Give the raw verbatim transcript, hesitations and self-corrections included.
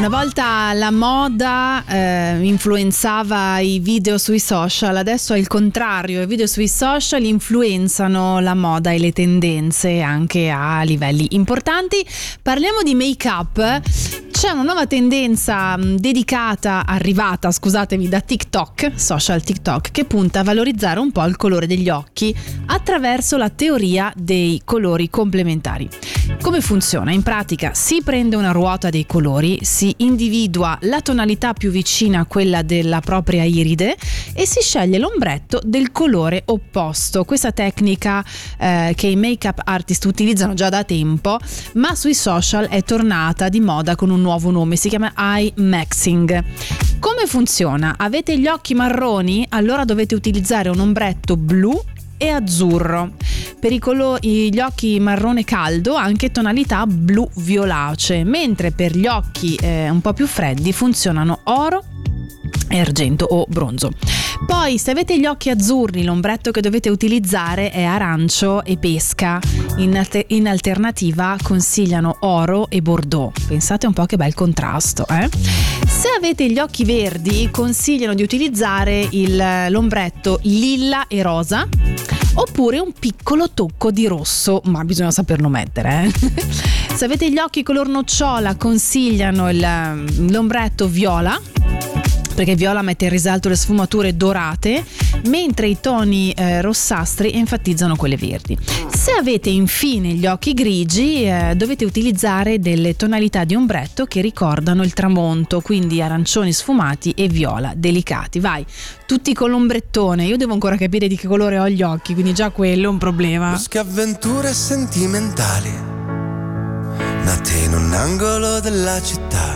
Una volta la moda eh, influenzava i video sui social, adesso è il contrario, i video sui social influenzano la moda e le tendenze anche a livelli importanti. Parliamo di make-up. C'è una nuova tendenza dedicata, arrivata, scusatemi, da TikTok, social TikTok, che punta a valorizzare un po' il colore degli occhi attraverso la teoria dei colori complementari. Come funziona? In pratica si prende una ruota dei colori, si individua la tonalità più vicina a quella della propria iride e si sceglie l'ombretto del colore opposto. Questa tecnica eh, che i make-up artist utilizzano già da tempo, ma sui social è tornata di moda con un nuovo nome, si chiama eye maxing. Come funziona? Avete gli occhi marroni? Allora dovete utilizzare un ombretto blu e azzurro. Per i colori, gli occhi marrone caldo anche tonalità blu violacee, mentre per gli occhi eh, un po' più freddi funzionano oro e argento o bronzo. Poi se avete gli occhi azzurri, l'ombretto che dovete utilizzare è arancio e pesca. In, alter- in alternativa consigliano oro e bordeaux. Pensate un po' che bel contrasto, eh? Se avete gli occhi verdi consigliano di utilizzare il, l'ombretto lilla e rosa, oppure un piccolo tocco di rosso, ma bisogna saperlo mettere, eh? Se avete gli occhi color nocciola consigliano il, l'ombretto viola, perché viola mette in risalto le sfumature dorate, mentre i toni eh, rossastri enfatizzano quelle verdi. Se avete infine gli occhi grigi eh, dovete utilizzare delle tonalità di ombretto che ricordano il tramonto, quindi arancioni sfumati e viola delicati. Vai, tutti con l'ombrettone. Io devo ancora capire di che colore ho gli occhi, quindi già quello è un problema. Bosche avventure sentimentali nate in un angolo della città,